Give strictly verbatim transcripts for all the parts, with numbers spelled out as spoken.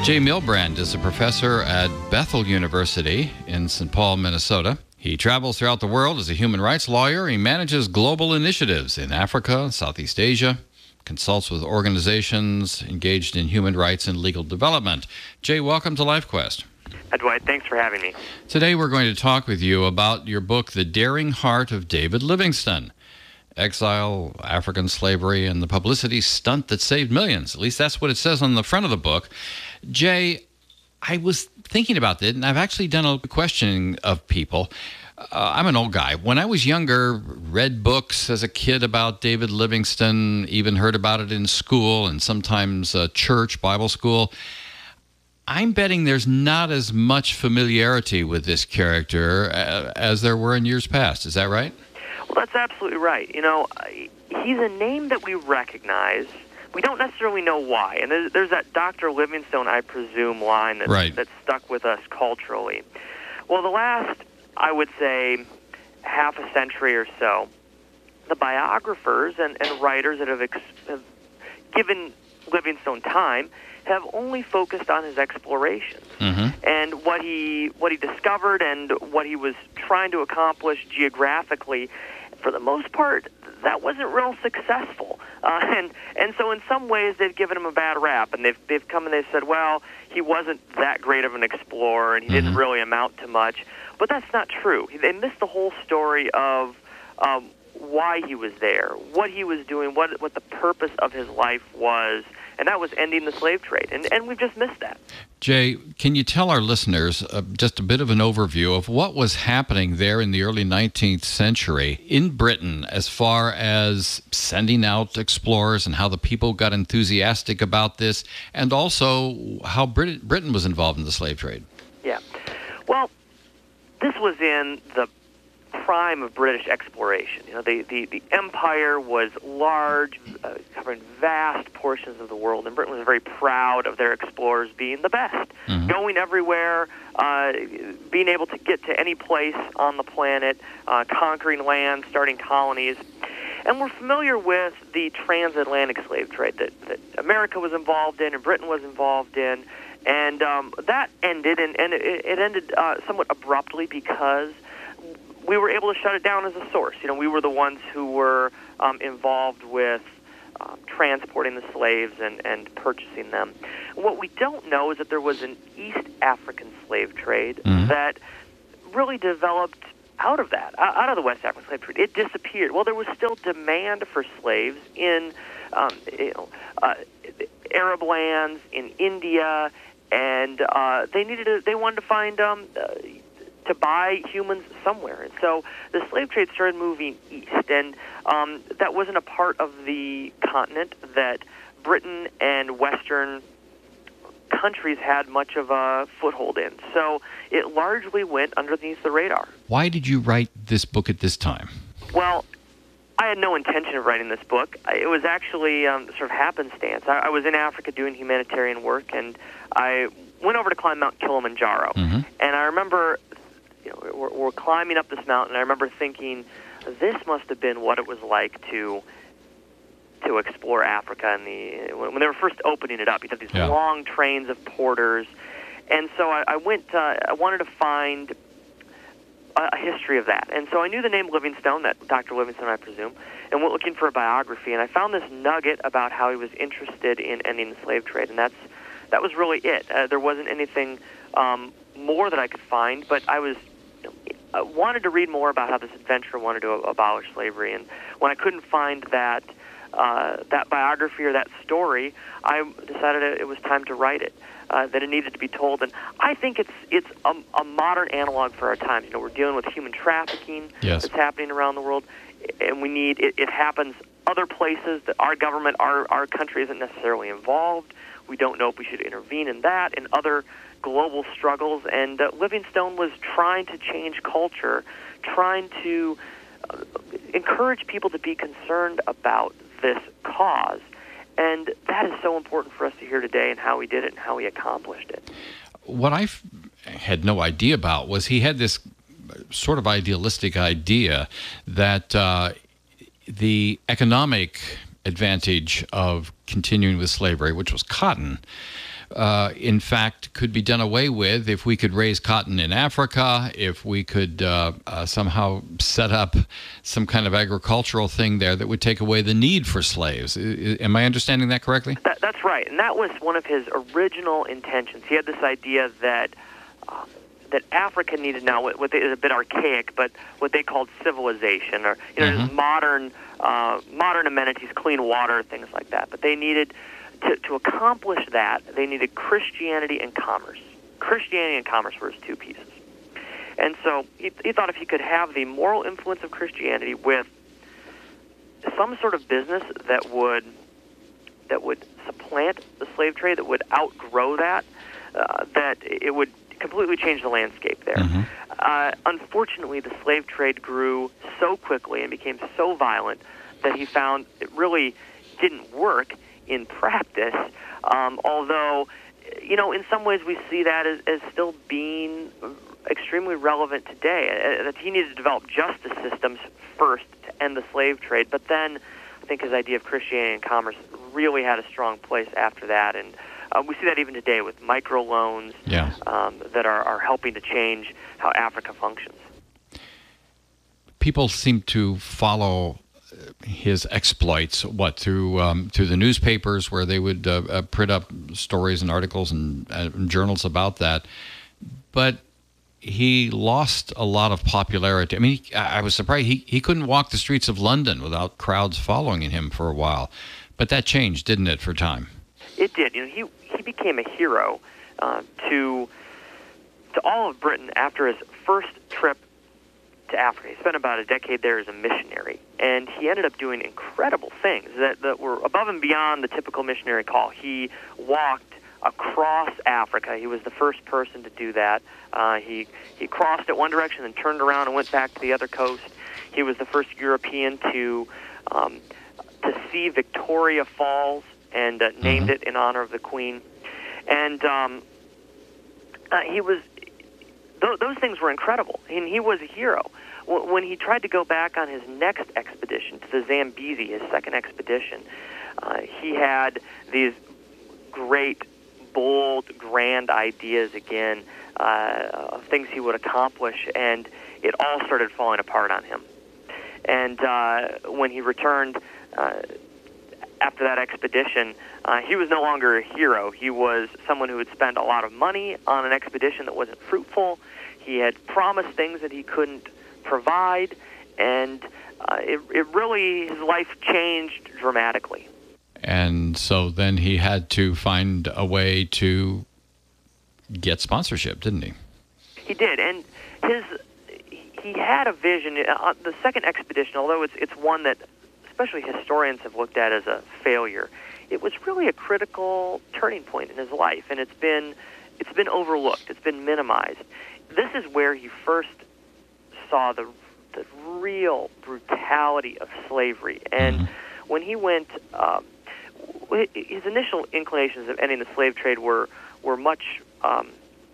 Jay Milbrand is a professor at Bethel University in Saint Paul, Minnesota. He travels throughout the world as a human rights lawyer. He manages global initiatives in Africa, Southeast Asia, consults with organizations engaged in human rights and legal development. Jay, welcome to LifeQuest. Hi, Dwight. Thanks for having me. Today we're going to talk with you about your book, The Daring Heart of David Livingstone. Exile, African slavery, and the publicity stunt that saved millions. At least that's what it says on the front of the book. Jay, I was thinking about this, and I've actually done a questioning of people. Uh, I'm an old guy. When I was younger, read books as a kid about David Livingstone, even heard about it in school and sometimes uh, church, Bible school. I'm betting there's not as much familiarity with this character uh, as there were in years past. Is that right? Well, that's absolutely right. You know, he's a name that we recognize. We don't necessarily know why. And there's, there's that Doctor Livingstone, I presume, line that's, right. that's stuck with us culturally. Well, the last, I would say, half a century or so, the biographers and, and writers that have, ex- have given Livingstone time have only focused on his explorations mm-hmm. and what he what he discovered and what he was trying to accomplish geographically. For the most part, that wasn't real successful, uh, and and so in some ways they've given him a bad rap, and they've they've come and they've said, well, he wasn't that great of an explorer, and he mm-hmm. didn't really amount to much. But that's not true. They missed the whole story of um, why he was there, what he was doing, what what the purpose of his life was. And that was ending the slave trade. And, and we've just missed that. Jay, can you tell our listeners uh, just a bit of an overview of what was happening there in the early nineteenth century in Britain as far as sending out explorers and how the people got enthusiastic about this, and also how Brit- Britain was involved in the slave trade? Yeah. Well, this was in the prime of British exploration. You know, the, the, the empire was large, uh, covering vast portions of the world, and Britain was very proud of their explorers being the best, mm-hmm. going everywhere, uh, being able to get to any place on the planet, uh, conquering land, starting colonies. And we're familiar with the transatlantic slave trade that, that America was involved in and Britain was involved in, and um, that ended, and, and it, it ended uh, somewhat abruptly because we were able to shut it down as a source. You know, we were the ones who were um, involved with um, transporting the slaves and, and purchasing them. What we don't know is that there was an East African slave trade mm-hmm. that really developed out of that, out of the West African slave trade. It disappeared. Well, there was still demand for slaves in um, you know, uh, Arab lands, in India, and uh, they needed to, they wanted to find um, uh, to buy humans somewhere. And so the slave trade started moving east, and um, that wasn't a part of the continent that Britain and Western countries had much of a foothold in. So it largely went underneath the radar. Why did you write this book at this time? Well, I had no intention of writing this book. It was actually um, sort of happenstance. I, I was in Africa doing humanitarian work, and I went over to climb Mount Kilimanjaro. Mm-hmm. And I remember You know, we're, we're climbing up this mountain, and I remember thinking, this must have been what it was like to to explore Africa. And the when they were first opening it up, you had these yeah. long trains of porters, and so I, I went. Uh, I wanted to find a, a history of that, and so I knew the name Livingstone, that Doctor Livingstone, I presume, and went looking for a biography. And I found this nugget about how he was interested in ending the slave trade, and that's that was really it. Uh, there wasn't anything um, more that I could find, but I was. I wanted to read more about how this adventurer wanted to abolish slavery, and when I couldn't find that uh, that biography or that story, I decided it was time to write it. Uh, that it needed to be told, and I think it's it's a, a modern analog for our times. You know, we're dealing with human trafficking yes. that's happening around the world, and we need it, it happens other places that our government, our our country isn't necessarily involved. We don't know if we should intervene in that and other global struggles, and uh, Livingstone was trying to change culture, trying to uh, encourage people to be concerned about this cause, and that is so important for us to hear today, and how he did it and how he accomplished it. What I had no idea about was he had this sort of idealistic idea that uh, the economic advantage of continuing with slavery, which was cotton, uh, in fact, could be done away with if we could raise cotton in Africa, if we could uh, uh, somehow set up some kind of agricultural thing there that would take away the need for slaves. I, am I understanding that correctly? That, that's right, and that was one of his original intentions. He had this idea that um, that Africa needed now what, what they, is a bit archaic, but what they called civilization, or you know, mm-hmm. modern uh, modern amenities, clean water, things like that. But they needed to, to accomplish that. They needed Christianity and commerce. Christianity and commerce were his two pieces. And so he, he thought if he could have the moral influence of Christianity with some sort of business that would that would supplant the slave trade, that would outgrow that, uh, that it would completely change the landscape there. Mm-hmm. Uh, unfortunately, the slave trade grew so quickly and became so violent that he found it really didn't work in practice, um, although, you know, in some ways we see that as, as still being extremely relevant today, uh, that he needed to develop justice systems first to end the slave trade, but then I think his idea of Christianity and commerce really had a strong place after that, and Uh, we see that even today with microloans yeah. um, that are, are helping to change how Africa functions. People seem to follow his exploits, what, through um, through the newspapers, where they would uh, uh, print up stories and articles and, uh, and journals about that. But he lost a lot of popularity. I mean, he, I was surprised. He, he couldn't walk the streets of London without crowds following him for a while. But that changed, didn't it, for time? It did. You know, he he became a hero uh, to to all of Britain after his first trip to Africa. He spent about a decade there as a missionary, and he ended up doing incredible things that, that were above and beyond the typical missionary call. He walked across Africa. He was the first person to do that. Uh, he he crossed at one direction and turned around and went back to the other coast. He was the first European to um, to see Victoria Falls, and uh, named mm-hmm. it in honor of the Queen. And um, uh, he was, th- those things were incredible, and he was a hero. W- when he tried to go back on his next expedition, to the Zambezi, his second expedition, uh, he had these great, bold, grand ideas again uh, of things he would accomplish, and it all started falling apart on him. And uh, when he returned, uh, after that expedition, uh, he was no longer a hero. He was someone who had spent a lot of money on an expedition that wasn't fruitful. He had promised things that he couldn't provide, and uh, it, it really, his life changed dramatically. And so then he had to find a way to get sponsorship, didn't he? He did, and his he had a vision. Uh, the second expedition, although it's it's one that especially historians have looked at as a failure, it was really a critical turning point in his life, and it's been it's been overlooked. It's been minimized. This is where he first saw the the real brutality of slavery, and mm-hmm. when he went, um, his initial inclinations of ending the slave trade were were much. Um,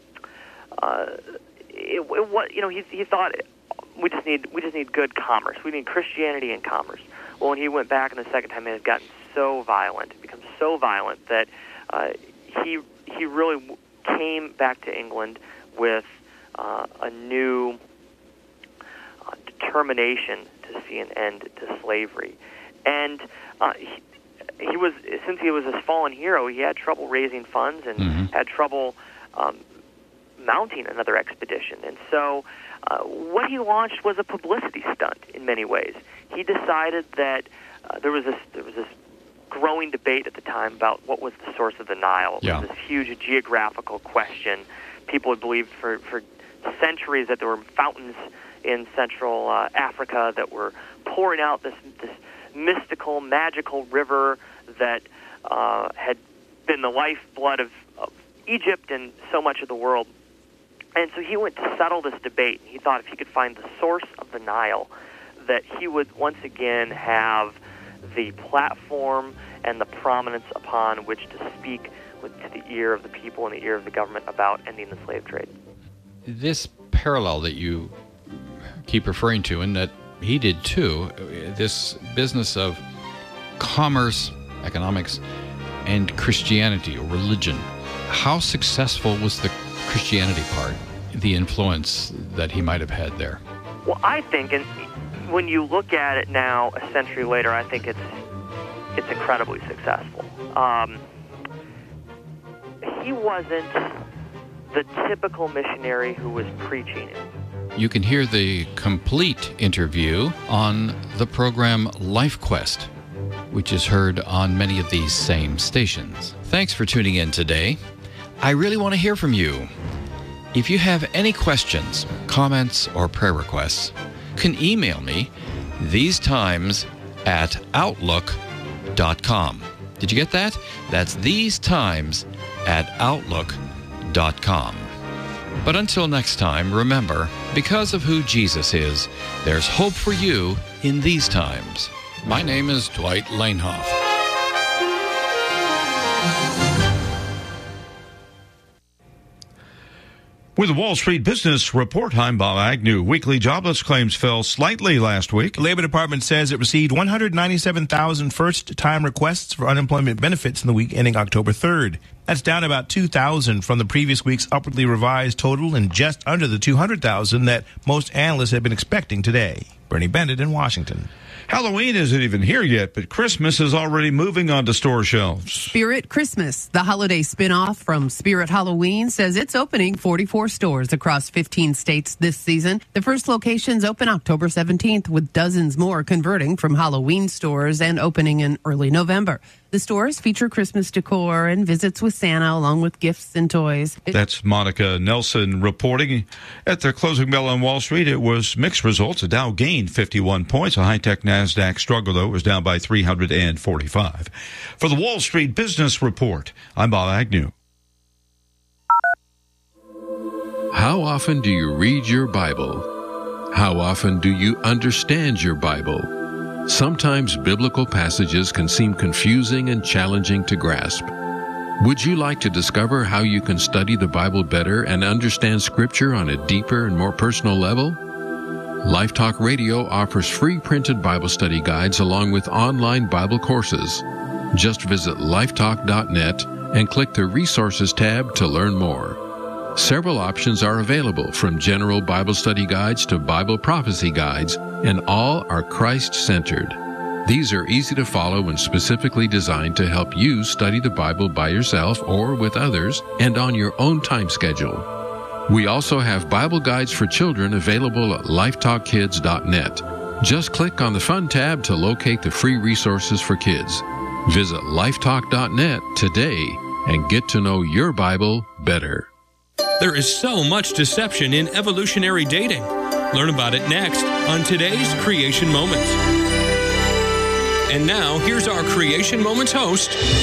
uh, it, it, what you know, he he thought we just need we just need good commerce. We need Christianity and commerce. Well, when he went back and the second time, it had gotten so violent, it became so violent that uh, he he really w- came back to England with uh, a new uh, determination to see an end to slavery. And uh, he, he was, since he was this fallen hero, he had trouble raising funds and mm-hmm. had trouble um, mounting another expedition. And so uh, what he launched was a publicity stunt in many ways. He decided that uh, there was this there was this growing debate at the time about what was the source of the Nile. Yeah. It was this huge geographical question. People had believed for, for centuries that there were fountains in Central uh, Africa that were pouring out this this mystical, magical river that uh, had been the lifeblood of, of Egypt and so much of the world. And so he went to settle this debate. He thought if he could find the source of the Nile, that he would once again have the platform and the prominence upon which to speak with, to the ear of the people and the ear of the government about ending the slave trade. This parallel that you keep referring to, and that he did too, this business of commerce, economics, and Christianity or religion, how successful was the Christianity part, the influence that he might have had there? Well, I think, and when you look at it now, a century later, I think it's it's incredibly successful. Um, he wasn't the typical missionary who was preaching it. You can hear the complete interview on the program Life Quest, which is heard on many of these same stations. Thanks for tuning in today. I really want to hear from you. If you have any questions, comments, or prayer requests, you can email me these times at outlook dot com. Did you get that? That's these times at outlook dot com. But until next time, remember, because of who Jesus is, there's hope for you in these times. My name is Dwight Lanehoff. With the Wall Street Business Report, I'm Bob Agnew. Weekly jobless claims fell slightly last week. The Labor Department says it received one hundred ninety-seven thousand first-time requests for unemployment benefits in the week ending October third. That's down about two thousand from the previous week's upwardly revised total and just under the two hundred thousand that most analysts had been expecting today. Bernie Bennett in Washington. Halloween isn't even here yet, but Christmas is already moving onto store shelves. Spirit Christmas, the holiday spin-off from Spirit Halloween, says it's opening forty-four stores across fifteen states this season. The first locations open October seventeenth, with dozens more converting from Halloween stores and opening in early November. The stores feature Christmas decor and visits with Santa, along with gifts and toys. It- That's Monica Nelson reporting. At the closing bell on Wall Street, it was mixed results. The Dow gained fifty-one points. A high-tech NASDAQ struggle, though, was down by three hundred forty-five. For the Wall Street Business Report, I'm Bob Agnew. How often do you read your Bible? How often do you understand your Bible? Sometimes biblical passages can seem confusing and challenging to grasp. Would you like to discover how you can study the Bible better and understand Scripture on a deeper and more personal level? Life Talk Radio offers free printed Bible study guides along with online Bible courses. Just visit lifetalk dot net and click the Resources tab to learn more. Several options are available, from general Bible study guides to Bible prophecy guides, and all are Christ-centered. These are easy to follow and specifically designed to help you study the Bible by yourself or with others and on your own time schedule. We also have Bible guides for children available at lifetalk kids dot net. Just click on the Fun tab to locate the free resources for kids. Visit lifetalk dot net today and get to know your Bible better. There is so much deception in evolutionary dating. Learn about it next on today's Creation Moments. And now, here's our Creation Moments host,